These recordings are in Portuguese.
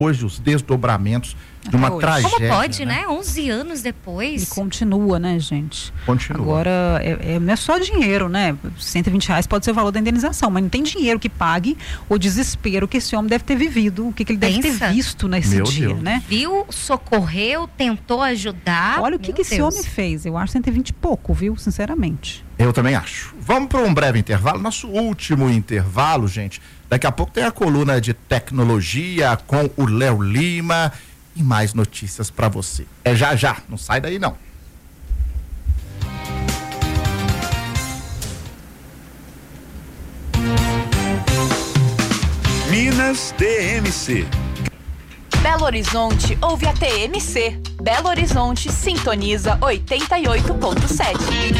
hoje os desdobramentos de uma tragédia. Como pode, né? 11 anos depois. E continua, né, gente? Continua. Agora, não é só dinheiro, né? R$120 pode ser o valor da indenização, mas não tem dinheiro que pague o desespero que esse homem deve ter vivido, o que ele deve ter visto nesse dia, né? Viu, socorreu, tentou ajudar. Olha o que esse homem fez. Eu acho 120 e pouco, viu? Sinceramente. Eu também acho. Vamos para um breve intervalo. Nosso último intervalo, gente. Daqui a pouco tem a coluna de tecnologia com o Léo Lima e mais notícias para você. É já, não sai daí não. Minas TMC. Belo Horizonte ouve a TMC. Belo Horizonte sintoniza 88.7.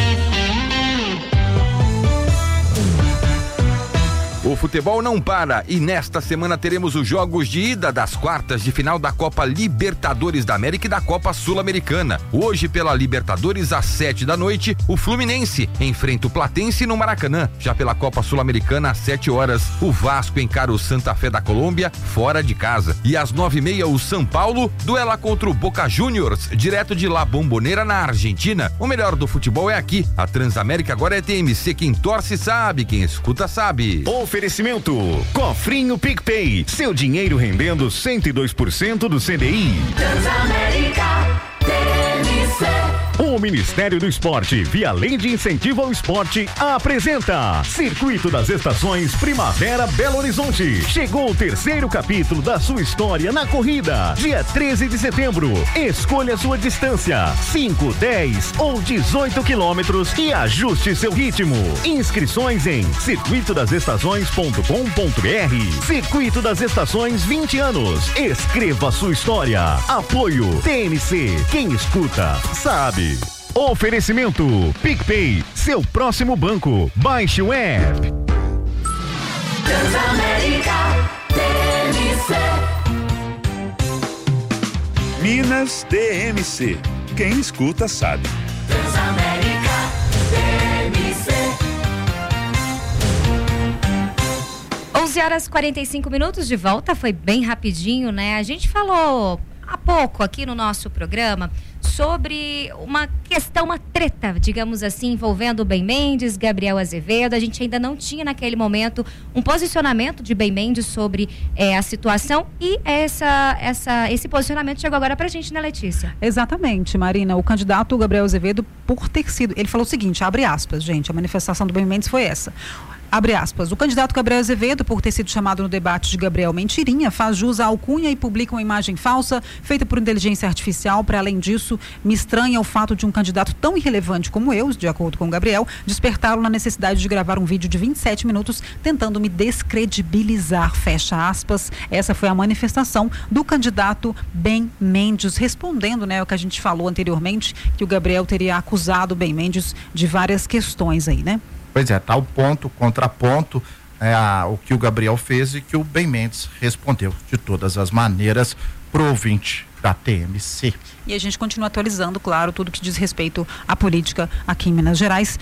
O futebol não para e nesta semana teremos os jogos de ida das quartas de final da Copa Libertadores da América e da Copa Sul-Americana. Hoje, pela Libertadores, às 7h, o Fluminense enfrenta o Platense no Maracanã. Já pela Copa Sul-Americana, às 7h, o Vasco encara o Santa Fé da Colômbia, fora de casa. E às 9h30, o São Paulo duela contra o Boca Juniors, direto de La Bombonera, na Argentina. O melhor do futebol é aqui. A Transamérica agora é TMC. Quem torce sabe, quem escuta sabe. Oferecimento Cofrinho PicPay, seu dinheiro rendendo 102% do CDI. Transamérica TMC. O Ministério do Esporte, via Lei de Incentivo ao Esporte, apresenta Circuito das Estações Primavera Belo Horizonte. Chegou o 3º capítulo da sua história na corrida. Dia 13 de setembro. Escolha sua distância: 5, 10 ou 18 quilômetros e ajuste seu ritmo. Inscrições em circuitodasestações.com.br. Circuito das Estações 20 anos. Escreva sua história. Apoio TMC. Quem escuta sabe. Oferecimento PicPay, seu próximo banco. Baixe o app. Transamérica TMC. Minas TMC. Quem escuta sabe. Transamérica TMC. 11h45 de volta, foi bem rapidinho, né? A gente falou há pouco aqui no nosso programa sobre uma questão, uma treta, digamos assim, envolvendo o Ben Mendes, Gabriel Azevedo. A gente ainda não tinha naquele momento um posicionamento de Ben Mendes sobre a situação e esse posicionamento chegou agora pra gente, né, Letícia? Exatamente, Marina. O candidato Gabriel Azevedo, por ter sido, ele falou o seguinte, abre aspas, gente, a manifestação do Ben Mendes foi essa. Abre aspas, o candidato Gabriel Azevedo, por ter sido chamado no debate de Gabriel Mentirinha, faz jus à alcunha e publica uma imagem falsa feita por inteligência artificial. Para além disso, me estranha o fato de um candidato tão irrelevante como eu, de acordo com o Gabriel, despertá-lo na necessidade de gravar um vídeo de 27 minutos tentando me descredibilizar, fecha aspas. Essa foi a manifestação do candidato Ben Mendes, respondendo, né, o que a gente falou anteriormente, que o Gabriel teria acusado o Ben Mendes de várias questões aí, né? Pois é, tá o ponto, contraponto, o que o Gabriel fez e que o Ben Mendes respondeu de todas as maneiras pro ouvinte da TMC. E a gente continua atualizando, claro, tudo que diz respeito à política aqui em Minas Gerais.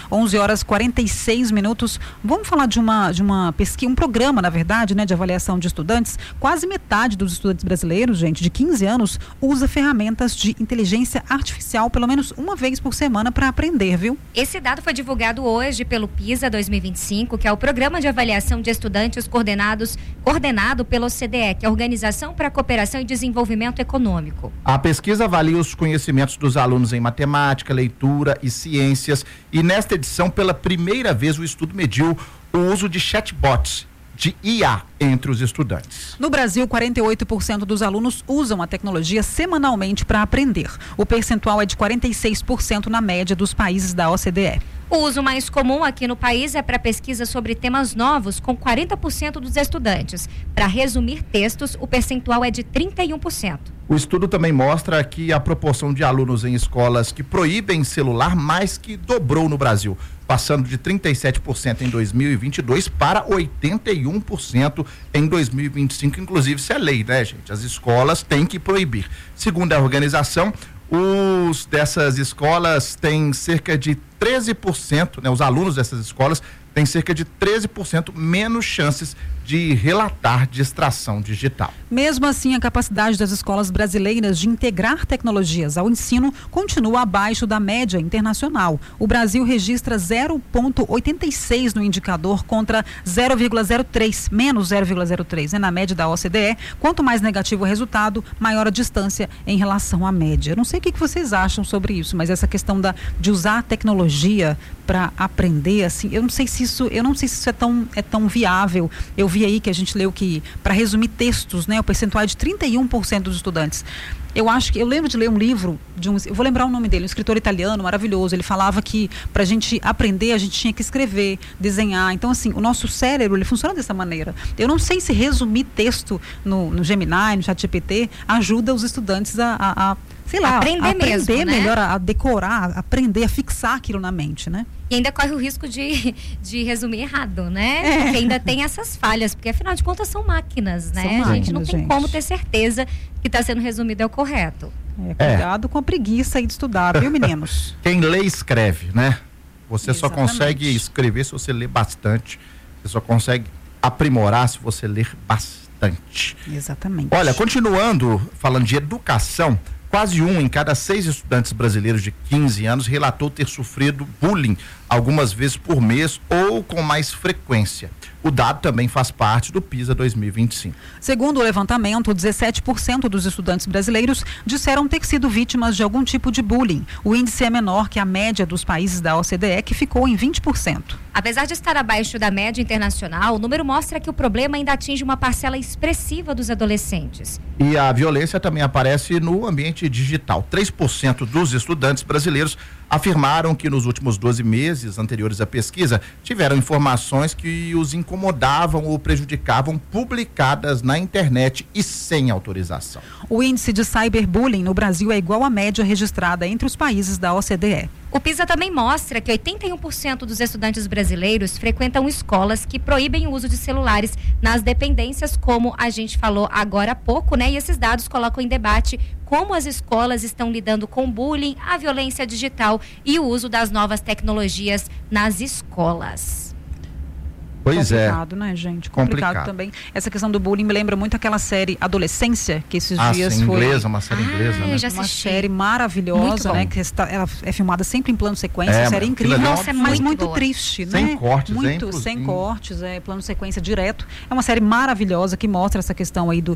11h46. Vamos falar de uma pesquisa, um programa, na verdade, né, de avaliação de estudantes. Quase metade dos estudantes brasileiros, gente, de 15 anos, usa ferramentas de inteligência artificial pelo menos uma vez por semana para aprender, viu? Esse dado foi divulgado hoje pelo PISA 2025, que é o Programa de Avaliação de Estudantes coordenado pelo OCDE, que é a Organização para a Cooperação e Desenvolvimento Econômico. A pesquisa avalia os conhecimentos dos alunos em matemática, leitura e ciências, e nesta edição, pela primeira vez, o estudo mediu o uso de chatbots, de IA, entre os estudantes. No Brasil, 48% dos alunos usam a tecnologia semanalmente para aprender. O percentual é de 46% na média dos países da OCDE. O uso mais comum aqui no país é para pesquisa sobre temas novos, com 40% dos estudantes. Para resumir textos, o percentual é de 31%. O estudo também mostra que a proporção de alunos em escolas que proíbem celular mais que dobrou no Brasil, passando de 37% em 2022 para 81% em 2025. Inclusive, isso é lei, né, gente? As escolas têm que proibir. Segundo a organização, dessas escolas têm cerca de 13%, né, os alunos dessas escolas têm têm cerca de 13% menos chances de relatar distração digital. Mesmo assim, a capacidade das escolas brasileiras de integrar tecnologias ao ensino continua abaixo da média internacional. O Brasil registra 0,86 no indicador contra 0,03, menos 0,03, na média da OCDE. Quanto mais negativo o resultado, maior a distância em relação à média. Eu não sei o que vocês acham sobre isso, mas essa questão de usar a tecnologia para aprender, assim, eu não sei se isso é tão viável. Eu vi aí que a gente leu que, para resumir textos, né, o percentual é de 31% dos estudantes. Eu lembro de ler um livro eu vou lembrar o nome dele, um escritor italiano maravilhoso. Ele falava que para a gente aprender, a gente tinha que escrever, desenhar. Então, assim, o nosso cérebro, ele funciona dessa maneira. Eu não sei se resumir texto no Gemini, no ChatGPT, ajuda os estudantes a sei lá, aprender mesmo, melhor, né? A decorar, a aprender, a fixar aquilo na mente, né? E ainda corre o risco de resumir errado, né? Porque ainda tem essas falhas, porque afinal de contas são máquinas, né? A gente não tem como ter certeza que está sendo resumido é o correto. Cuidado com a preguiça aí de estudar, viu, meninos? Quem lê, escreve, né? Você Exatamente. Só consegue escrever se você ler bastante. Você só consegue aprimorar se você ler bastante. Exatamente. Olha, continuando falando de educação, quase 1 em cada 6 estudantes brasileiros de 15 anos relatou ter sofrido bullying algumas vezes por mês ou com mais frequência. O dado também faz parte do PISA 2025. Segundo o levantamento, 17% dos estudantes brasileiros disseram ter sido vítimas de algum tipo de bullying. O índice é menor que a média dos países da OCDE, que ficou em 20%. Apesar de estar abaixo da média internacional, o número mostra que o problema ainda atinge uma parcela expressiva dos adolescentes. E a violência também aparece no ambiente digital. 3% dos estudantes brasileiros afirmaram que nos últimos 12 meses anteriores à pesquisa tiveram informações que os incomodavam ou prejudicavam publicadas na internet e sem autorização. O índice de cyberbullying no Brasil é igual à média registrada entre os países da OCDE. O PISA também mostra que 81% dos estudantes brasileiros frequentam escolas que proíbem o uso de celulares nas dependências, como a gente falou agora há pouco, né? E esses dados colocam em debate como as escolas estão lidando com o bullying, a violência digital e o uso das novas tecnologias nas escolas. Pois complicado, né, gente? Complicado também. Essa questão do bullying me lembra muito aquela série Adolescência, que esses dias sim, foi... inglesa, uma série inglesa, né? Uma série maravilhosa, né? Que ela é filmada sempre em plano sequência, série incrível. Nossa, mas muito boa. Triste, né? Sem cortes, muito sem cortes, plano sequência direto. É uma série maravilhosa que mostra essa questão aí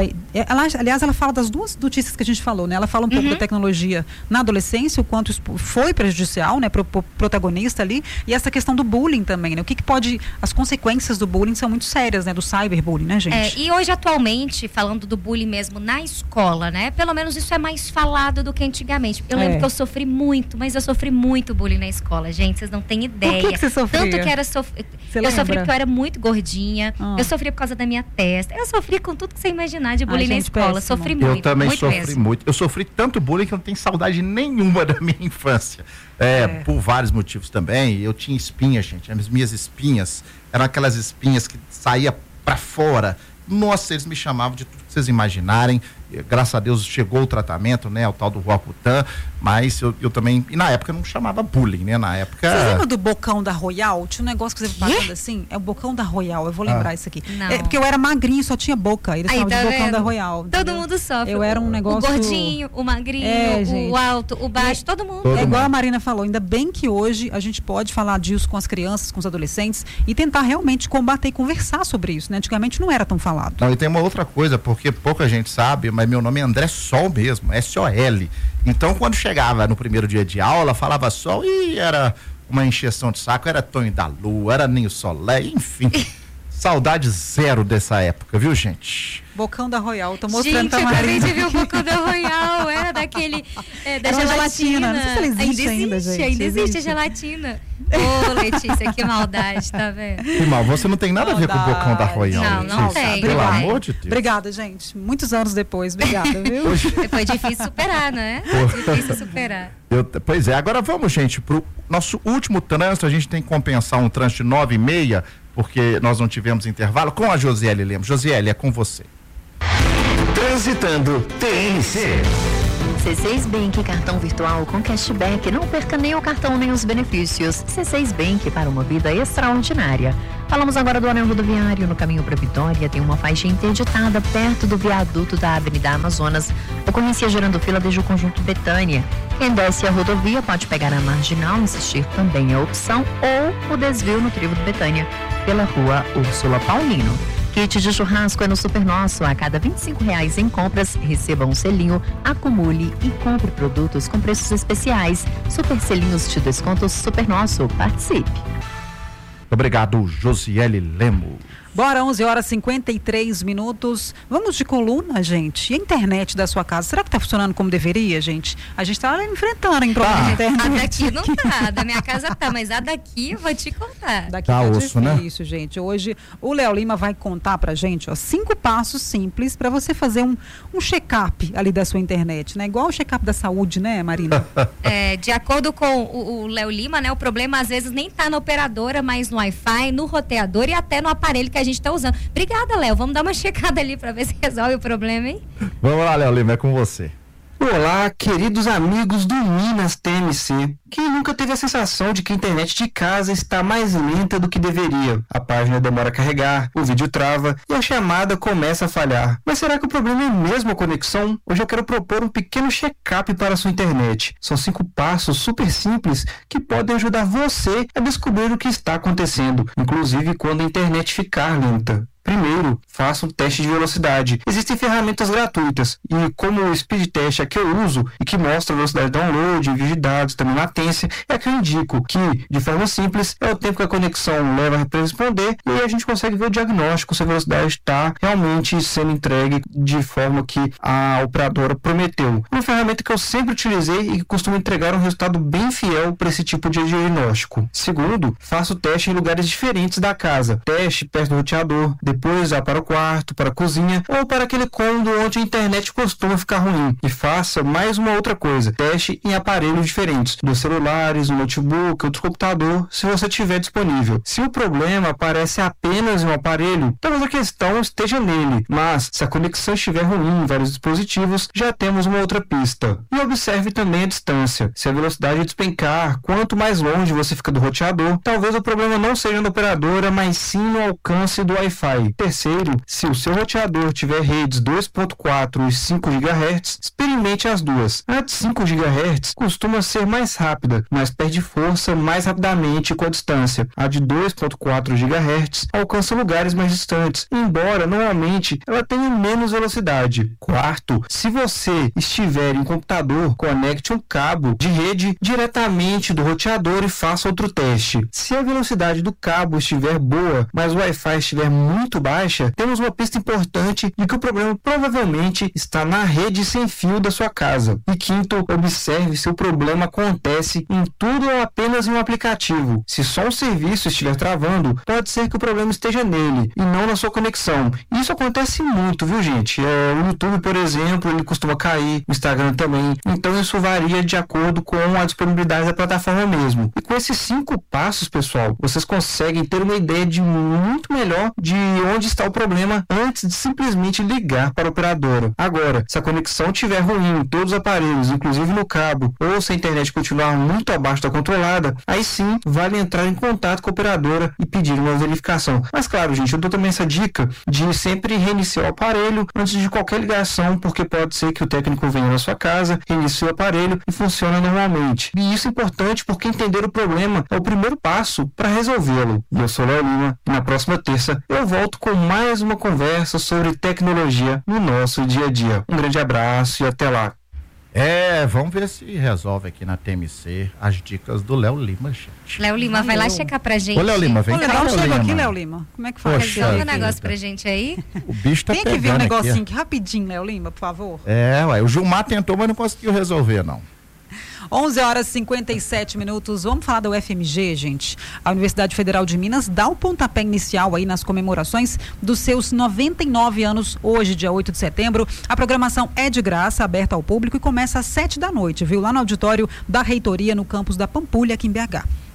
aliás, ela fala das duas notícias que a gente falou, né? Ela fala um pouco da tecnologia na adolescência, o quanto isso foi prejudicial, né? Pro protagonista ali, e essa questão do bullying também, né? O que pode... As consequências do bullying são muito sérias, né? Do cyberbullying, né, gente? E hoje, atualmente, falando do bullying mesmo na escola, né? Pelo menos isso é mais falado do que antigamente. Eu lembro que eu sofri muito, mas eu sofri muito bullying na escola, gente. Vocês não têm ideia. Por que você sofria? Tanto que eu sofri porque eu era muito gordinha. Eu sofria por causa da minha testa. Eu sofri com tudo que você imaginar de bullying na escola. Péssimo. Sofri muito. Eu também muito sofri mesmo. muito. Eu sofri tanto bullying que eu não tenho saudade nenhuma da minha infância. Por vários motivos também. Eu tinha espinhas, gente. As minhas espinhas eram aquelas espinhas que saía pra fora. Nossa, eles me chamavam de tudo que vocês imaginarem. Graças a Deus chegou o tratamento, né? O tal do Roacutan, mas eu também... E na época eu não chamava bullying, né? Na época... Você lembra do bocão da Royal? Tinha um negócio que você falando assim? É o bocão da Royal, eu vou lembrar isso aqui. Não. Porque eu era magrinho e só tinha boca. Eles chamavam de bocão da Royal. Todo entendeu? mundo sofre. Eu era um negócio... O gordinho, o magrinho, o alto, o baixo, todo mundo. Todo igual mundo. a Marina falou, ainda bem que hoje a gente pode falar disso com as crianças, com os adolescentes e tentar realmente combater e conversar sobre isso, né? Antigamente não era tão falado. Não, e tem uma outra coisa, porque pouca gente sabe, mas meu nome é André Sol mesmo, S-O-L. Então, quando chegava no primeiro dia de aula, falava Sol e era uma encheção de saco, era Tonho da Lua, era Ninho Solé, enfim. Saudade zero dessa época, viu, gente? Bocão da Royal, tô mostrando Gente, pra eu acabei Marina. de ver o bocão da Royal, era daquele, da Era uma gelatina, não sei se ela existe ainda, gente. Ainda existe a gelatina. Ô, Letícia, que maldade, tá vendo? Que mal, você não tem nada a ver com o Bocão da Royal. Não, não Letícia. tem. Pelo Não tem. amor de Deus. Obrigada, gente. Muitos anos depois, obrigada, viu? Foi difícil superar, né? Difícil superar. Pois é, agora vamos, gente, pro nosso último trânsito. A gente tem que compensar um trânsito de 9h30, porque nós não tivemos intervalo, com a Josiele Lemos. Josiele, é com você. Transitando TNC. C6 Bank, cartão virtual com cashback. Não perca nem o cartão nem os benefícios. C6 Bank, para uma vida extraordinária. Falamos agora do anel rodoviário. No caminho para Vitória tem uma faixa interditada perto do viaduto da Avenida Amazonas. Ocorrência gerando fila desde o conjunto Betânia. Quem desce a rodovia pode pegar a marginal, insistir também a opção ou o desvio no trevo do Betânia pela rua Úrsula Paulino. Kit de churrasco é no Super Nosso. A cada R$25 em compras, receba um selinho, acumule e compre produtos com preços especiais. Super selinhos de desconto Super Nosso. Participe. Obrigado, Josiele Lemos. Bora, 11h53. Vamos de coluna, gente. E a internet da sua casa, será que tá funcionando como deveria, gente? A gente tá enfrentando, hein, problema de internet. A daqui não tá, da minha casa tá, mas a daqui eu vou te contar. Daqui tá osso, difícil, né? Gente. Hoje o Léo Lima vai contar pra gente, ó, 5 passos simples pra você fazer um check-up ali da sua internet, né? Igual o check-up da saúde, né, Marina? De acordo com o Léo Lima, né, o problema às vezes nem tá na operadora, mas no Wi-Fi, no roteador e até no aparelho que a gente tá usando. Obrigada, Léo. Vamos dar uma checada ali para ver se resolve o problema, hein? Vamos lá, Léo Lima, é com você. Olá, queridos amigos do Minas TMC. Quem nunca teve a sensação de que a internet de casa está mais lenta do que deveria? A página demora a carregar, o vídeo trava e a chamada começa a falhar. Mas será que o problema é mesmo a conexão? Hoje eu quero propor um pequeno check-up para a sua internet. São 5 passos super simples que podem ajudar você a descobrir o que está acontecendo, inclusive quando a internet ficar lenta. Primeiro, faça um teste de velocidade. Existem ferramentas gratuitas e como o Speed Test é que eu uso e que mostra a velocidade de download, envio de dados, também latência, é que eu indico que, de forma simples, é o tempo que a conexão leva para responder e aí a gente consegue ver o diagnóstico se a velocidade está realmente sendo entregue de forma que a operadora prometeu. Uma ferramenta que eu sempre utilizei e que costuma entregar um resultado bem fiel para esse tipo de diagnóstico. Segundo, faça o teste em lugares diferentes da casa. Teste perto do roteador, depois vá para o quarto, para a cozinha ou para aquele cômodo onde a internet costuma ficar ruim. E faça mais uma outra coisa, teste em aparelhos diferentes, dos celulares, um notebook, outro computador, se você tiver disponível. Se o problema aparece apenas em um aparelho, talvez a questão esteja nele, mas se a conexão estiver ruim em vários dispositivos, já temos uma outra pista. E observe também a distância. Se a velocidade despencar, quanto mais longe você fica do roteador, talvez o problema não seja na operadora, mas sim no alcance do Wi-Fi. Terceiro, se o seu roteador tiver redes 2.4 e 5 GHz, experimente as duas. A de 5 GHz costuma ser mais rápida, mas perde força mais rapidamente com a distância. A de 2.4 GHz alcança lugares mais distantes, embora normalmente ela tenha menos velocidade. Quarto, se você estiver em computador, conecte um cabo de rede diretamente do roteador e faça outro teste. Se a velocidade do cabo estiver boa, mas o Wi-Fi estiver muito baixa, temos uma pista importante de que o problema provavelmente está na rede sem fio da sua casa. E quinto, observe se o problema acontece em tudo ou apenas em um aplicativo. Se só um serviço estiver travando, pode ser que o problema esteja nele e não na sua conexão. Isso acontece muito, viu, gente? O YouTube, por exemplo, ele costuma cair, o Instagram também. Então isso varia de acordo com a disponibilidade da plataforma mesmo. E com esses 5 passos, pessoal, vocês conseguem ter uma ideia de muito melhor de onde está o problema antes de simplesmente ligar para a operadora. Agora, se a conexão estiver ruim em todos os aparelhos, inclusive no cabo, ou se a internet continuar muito abaixo da controlada, aí sim vale entrar em contato com a operadora e pedir uma verificação. Mas claro, gente, eu dou também essa dica de sempre reiniciar o aparelho antes de qualquer ligação, porque pode ser que o técnico venha na sua casa, reinicie o aparelho e funcione normalmente. E isso é importante porque entender o problema é o primeiro passo para resolvê-lo. E eu sou Léo Lima e na próxima terça eu volto com mais uma conversa sobre tecnologia no nosso dia a dia. Um grande abraço e até lá. Vamos ver se resolve aqui na TMC as dicas do Léo Lima, gente. Léo Lima, vai lá checar pra gente. Ô, Léo Lima, vem cá, Léo Lima. Aqui, Léo Lima. Como é que faz? Resolve um negócio pra gente aí. O bicho tá Tem pegando que ver um negocinho aqui. rapidinho, Léo Lima, por favor. O Gilmar tentou, mas não conseguiu resolver, não. 11h57. Vamos falar da UFMG, gente. A Universidade Federal de Minas dá o pontapé inicial aí nas comemorações dos seus 99 anos, hoje, dia 8 de setembro. A programação é de graça, aberta ao público e começa às 7 da noite, viu? Lá no auditório da Reitoria, no campus da Pampulha, aqui em BH.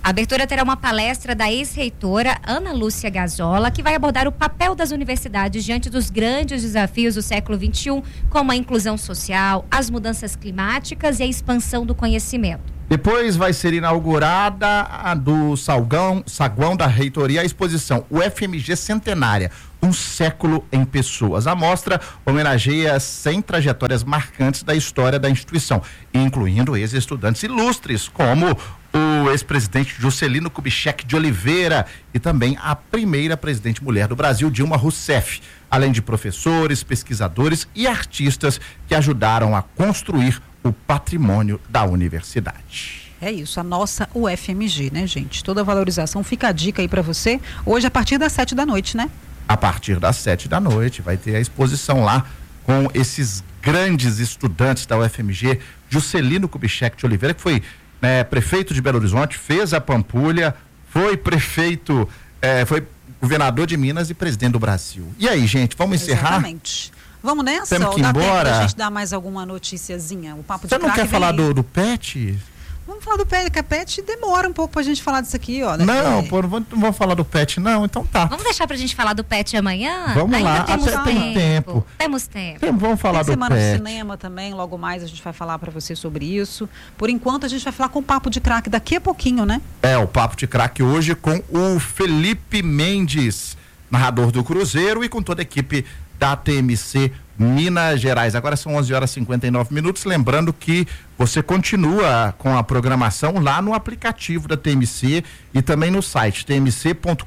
A abertura terá uma palestra da ex-reitora Ana Lúcia Gazola, que vai abordar o papel das universidades diante dos grandes desafios do século XXI, como a inclusão social, as mudanças climáticas e a expansão do conhecimento. Depois vai ser inaugurada do saguão da reitoria a exposição UFMG Centenária, um século em pessoas. A mostra homenageia 100 trajetórias marcantes da história da instituição, incluindo ex-estudantes ilustres, como o ex-presidente Juscelino Kubitschek de Oliveira e também a primeira presidente mulher do Brasil, Dilma Rousseff, além de professores, pesquisadores e artistas que ajudaram a construir o patrimônio da universidade. É isso, a nossa UFMG, né, gente? Toda a valorização, fica a dica aí para você, hoje a partir das 7 da noite, né? A partir das 7 da noite vai ter a exposição lá com esses grandes estudantes da UFMG, Juscelino Kubitschek de Oliveira, que foi prefeito de Belo Horizonte, fez a Pampulha, foi prefeito, foi governador de Minas e presidente do Brasil. E aí, gente, vamos encerrar? Exatamente. Vamos nessa? Temos que ir dá tempo embora? pra gente dar mais alguma noticiazinha? O papo de Você não quer falar do PET? Vamos falar do PET, que a PET demora um pouco pra gente falar disso aqui, ó. Não, pô, não vamos falar do PET, não, então tá. Vamos deixar pra gente falar do PET amanhã? Vamos ainda lá, temos até tem tempo. Temos tempo. Vamos falar do semana PET. do cinema também, logo mais a gente vai falar pra você sobre isso. Por enquanto a gente vai falar com o Papo de Craque daqui a pouquinho, né? O Papo de Craque hoje com o Felipe Mendes, narrador do Cruzeiro, e com toda a equipe da TMC Minas Gerais. Agora são 11h59. Lembrando que você continua com a programação lá no aplicativo da TMC e também no site tmc.com.br.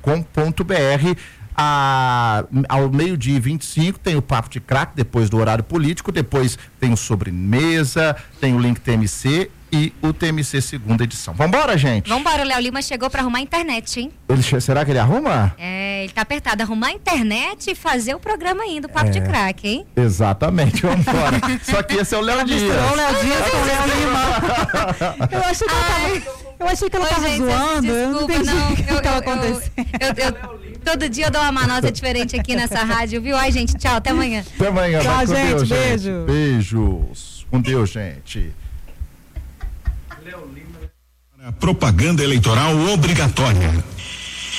Ao 12h25 tem o Papo de Craque, depois do horário político, depois tem o Sobremesa, tem o Link TMC e o TMC segunda edição. Vambora, gente? Vambora, o Léo Lima chegou pra arrumar a internet, hein? Será que ele arruma? Ele tá apertado, arrumar a internet e fazer o programa ainda, o Papo de Craque, hein? Exatamente, vambora. Só que esse é o Léo Dias. O Léo Dias com o Léo Lima. Eu achei que ela tava zoando. Desculpa, eu não entendi o que tava acontecendo. Todo dia eu dou uma manota diferente aqui nessa rádio, viu? Ai, gente, tchau, até amanhã. Até amanhã. Tchau, gente, Deus, beijo. Beijos. Com Deus, gente. Propaganda eleitoral obrigatória.